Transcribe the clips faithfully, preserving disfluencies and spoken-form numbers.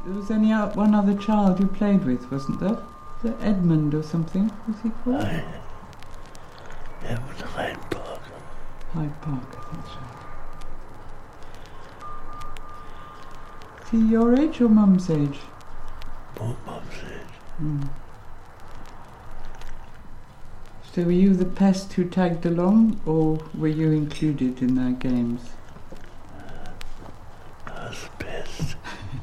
there was only one other child you played with, wasn't there? Was it Edmund or something? Was he called? I, Edmund Hyde Park. Hyde Park, that's right. Is he your age or Mum's age? Both Mum's age. Mm. So were you the pest who tagged along, or were you included in their games? I was the pest.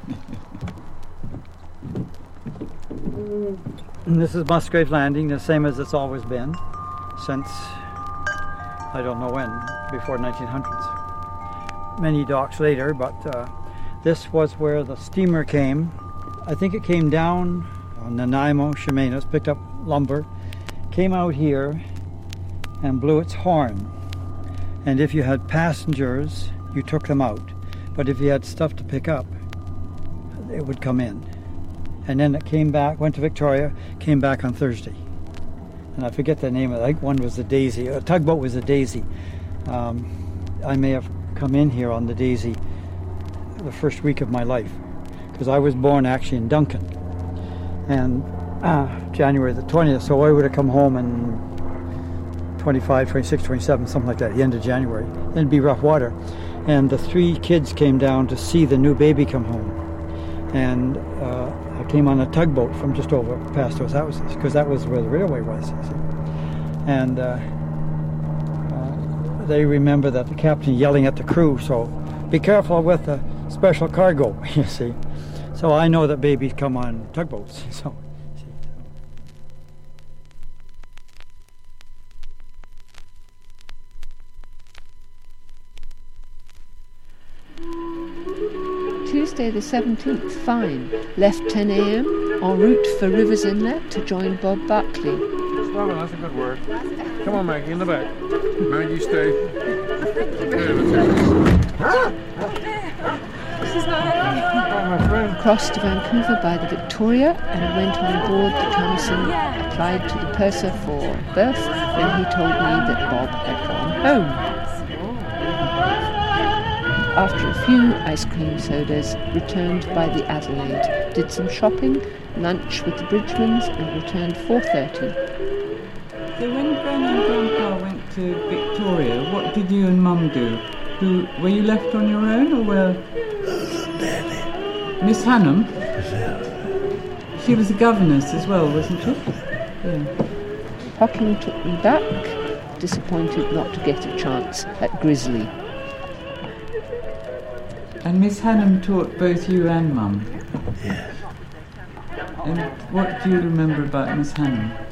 And this is Musgrave Landing, the same as it's always been, since, I don't know when, before nineteen hundreds. Many docks later, but uh, this was where the steamer came. I think it came down on Nanaimo, Chemainus, picked up lumber, came out here and blew its horn. And if you had passengers, you took them out. But if you had stuff to pick up, it would come in. And then it came back, went to Victoria, came back on Thursday. And I forget the name of it. I think one was the Daisy. A tugboat was the Daisy. Um, I may have come in here on the Daisy the first week of my life, because I was born actually in Duncan. And uh, January the twentieth, so I would have come home in twenty-five, twenty-six, twenty-seven, something like that, at the end of January. Then it'd be rough water. And the three kids came down to see the new baby come home. And uh, I came on a tugboat from just over past those houses, because that was where the railway was, you see. And uh, uh, they remember that the captain yelling at the crew, so be careful with the special cargo, you see. So I know that babies come on tugboats, so. Tuesday the seventeenth, fine. Left ten a m, en route for Rivers Inlet to join Bob Buckley. Well, that's a good word. Come on, Maggie, in the back. Maggie, stay. Crossed to Vancouver by the Victoria and went on board the Thompson, applied to the purser for berth when he told me that Bob had gone home. After a few ice cream sodas, returned by the Adelaide, did some shopping, lunch with the Bridgemans, and returned four thirty. So when Granny and Grandpa went to Victoria, what did you and Mum do? Who, were you left on your own, or were... Daddy. Miss Hannum? Yeah. She was a governess as well, wasn't she? Yeah. Hocking took me back, disappointed not to get a chance at Grizzly. And Miss Hannum taught both you and Mum? Yes. And what do you remember about Miss Hannum?